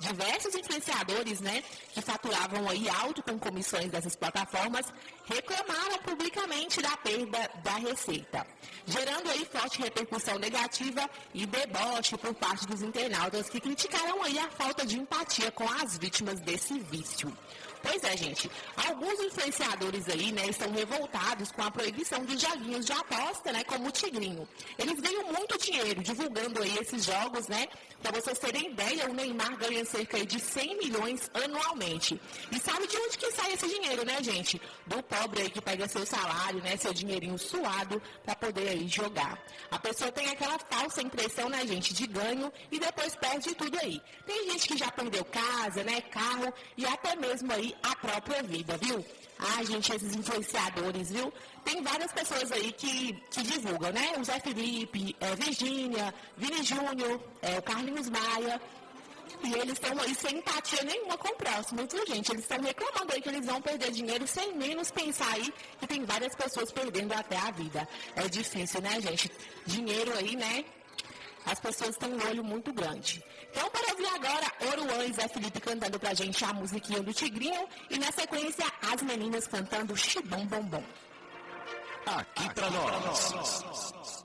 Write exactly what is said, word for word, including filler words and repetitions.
Diversos influenciadores, né, que faturavam aí alto com comissões dessas plataformas, reclamaram publicamente da perda da receita, gerando aí forte repercussão negativa e deboche por parte dos internautas que criticaram aí a falta de empatia com as vítimas desse vício. Pois é, gente, alguns influenciadores aí, né, estão revoltados com a proibição dos joguinhos de aposta, né, como o Tigrinho. Eles ganham muito dinheiro divulgando aí esses jogos, né? Para vocês terem ideia, o Neymar ganha cerca de cem milhões anualmente. E sabe de onde que sai esse dinheiro, né, gente? Do pobre aí que pega seu salário, né, seu dinheirinho suado para poder aí jogar. A pessoa tem aquela falsa impressão, né, gente, de ganho e depois perde tudo aí. Tem gente que já perdeu casa, né, carro e até mesmo aí a própria vida, viu? Ah, gente, esses influenciadores, viu? Tem várias pessoas aí que, que divulgam, né? O Zé Felipe, é, Virgínia, Vini Júnior, é, o Carlinhos Maia. E eles estão aí sem empatia nenhuma com o próximo, viu, gente? Eles estão reclamando aí que eles vão perder dinheiro sem menos pensar aí que tem várias pessoas perdendo até a vida. É difícil, né, gente? Dinheiro aí, né? As pessoas têm um olho muito grande. Então, para ouvir agora, Oruan e Zé Felipe cantando pra gente a musiquinha do Tigrinho e, na sequência, as meninas cantando Xibom Bom Bom. Aqui pra nós.